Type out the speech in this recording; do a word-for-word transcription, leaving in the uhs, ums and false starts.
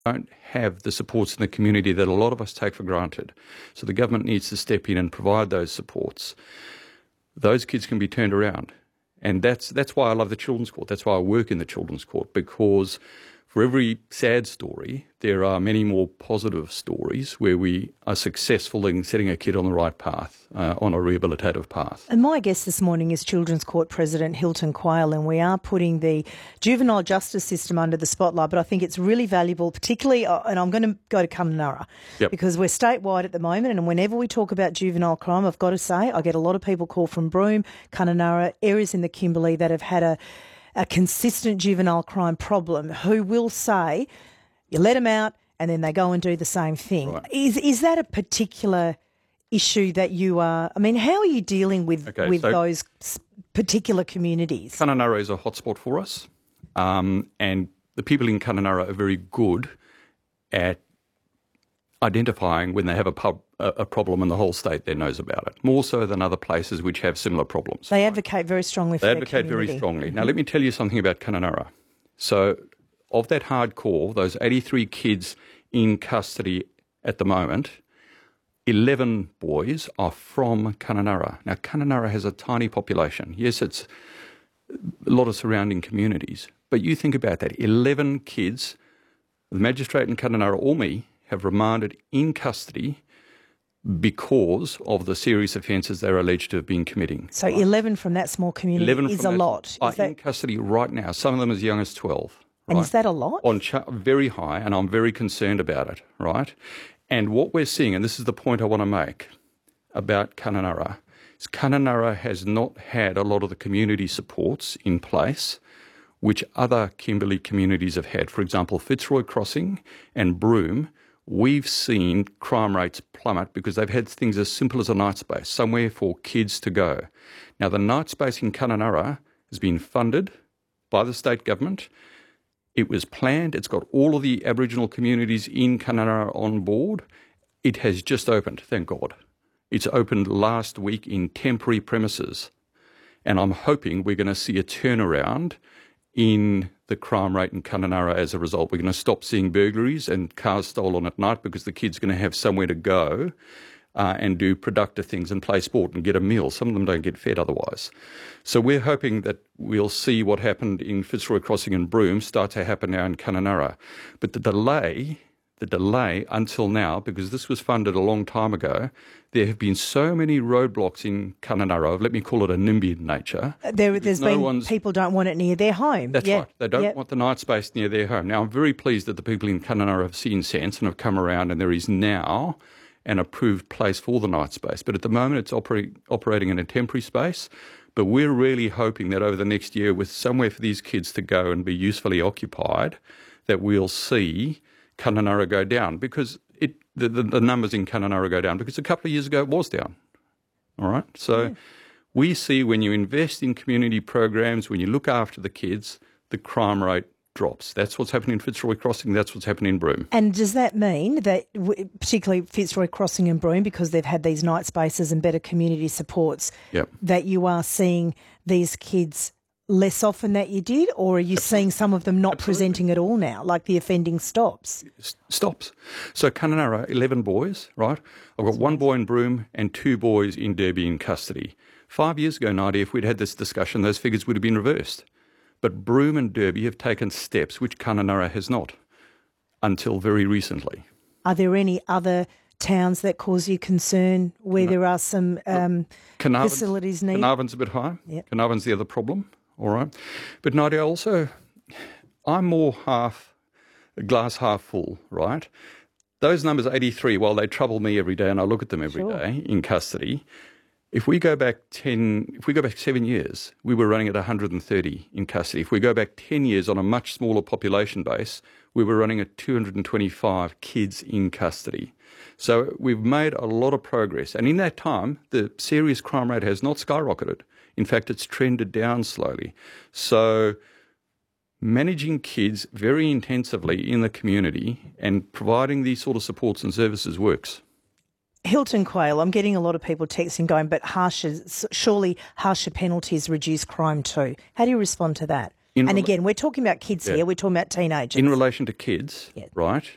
don't have the supports in the community that a lot of us take for granted. So the government needs to step in and provide those supports. Those kids can be turned around. And that's that's why I love the Children's Court. That's why I work in the Children's Court, because for every sad story, there are many more positive stories where we are successful in setting a kid on the right path, uh, on a rehabilitative path. And my guest this morning is Children's Court President Hilton Quayle, and we are putting the juvenile justice system under the spotlight, but I think it's really valuable, particularly, uh, and I'm going to go to Kununurra, yep. because we're statewide at the moment, and whenever we talk about juvenile crime, I've got to say, I get a lot of people call from Broome, Kununurra, areas in the Kimberley that have had a a consistent juvenile crime problem, who will say, you let them out and then they go and do the same thing. Right. Is is that a particular issue that you are, I mean, how are you dealing with, okay, with so those particular communities? Kununurra is a hotspot for us, um, and the people in Kununurra are very good at identifying when they have a, pub, a, a problem and the whole state then knows about it, more so than other places which have similar problems. They advocate very strongly for They their advocate community. very strongly. Now, let me tell you something about Kununurra. So, of that hardcore, those eighty-three kids in custody at the moment, eleven boys are from Kununurra. Now, Kununurra has a tiny population. Yes, it's a lot of surrounding communities, but you think about that. eleven kids, the magistrate in Kununurra or me, have remanded in custody because of the serious offences they're alleged to have been committing. So right. eleven from that small community is a lot. Are is that... in custody right now, some of them as young as twelve. And right? is that a lot? On ch- very high, and I'm very concerned about it, right? And what we're seeing, and this is the point I want to make about Kununurra, is Kununurra has not had a lot of the community supports in place which other Kimberley communities have had. For example, Fitzroy Crossing and Broome, we've seen crime rates plummet because they've had things as simple as a night space, somewhere for kids to go. Now, the night space in Kununurra has been funded by the state government. It was planned. It's got all of the Aboriginal communities in Kununurra on board. It has just opened, thank God. It's opened last week in temporary premises. And I'm hoping we're going to see a turnaround in the crime rate in Kununurra as a result. We're going to stop seeing burglaries and cars stolen at night because the kids are going to have somewhere to go uh, and do productive things and play sport and get a meal. Some of them don't get fed otherwise. So we're hoping that we'll see what happened in Fitzroy Crossing and Broome start to happen now in Kununurra. But the delay, the delay until now, because this was funded a long time ago, there have been so many roadblocks in Kununurra, let me call it a NIMBY nature. There, there's no been one's, people don't want it near their home. That's yeah. right. They don't yep. want the night space near their home. Now, I'm very pleased that the people in Kununurra have seen sense and have come around, and there is now an approved place for the night space. But at the moment, it's operate, operating in a temporary space. But we're really hoping that over the next year, with somewhere for these kids to go and be usefully occupied, that we'll see Kununurra go down, because it the, the, the numbers in Kununurra go down, because a couple of years ago it was down. All right? So yeah. we see when you invest in community programs, when you look after the kids, the crime rate drops. That's what's happening in Fitzroy Crossing. That's what's happening in Broome. And does that mean that, particularly Fitzroy Crossing and Broome, because they've had these night spaces and better community supports, yep. that you are seeing these kids less often that you did, or are you Absolutely. seeing some of them not Absolutely. presenting at all now, like the offending stops? Stops. So Kununurra, eleven boys, right? I've got one boy in Broome and two boys in Derby in custody. Five years ago, Nadia, if we'd had this discussion, those figures would have been reversed. But Broome and Derby have taken steps which Kununurra has not, until very recently. Are there any other towns that cause you concern where no. there are some um, facilities needed? Carnarvon's a bit high. Yep. Carnarvon's the other problem. All right. But Nadia, also, I'm more half, glass half full, right? Those numbers, eighty-three, while they trouble me every day and I look at them every sure. day in custody, if we go back ten, if we go back seven years, we were running at one hundred thirty in custody. If we go back ten years on a much smaller population base, we were running at two hundred twenty-five kids in custody. So we've made a lot of progress. And in that time, the serious crime rate has not skyrocketed. In fact, it's trended down slowly. So managing kids very intensively in the community and providing these sort of supports and services works. Hilton Quayle, I'm getting a lot of people texting going, but harsher, surely harsher penalties reduce crime too. How do you respond to that? In and again, we're talking about kids yeah. here. We're talking about teenagers. In relation to kids, yeah. right,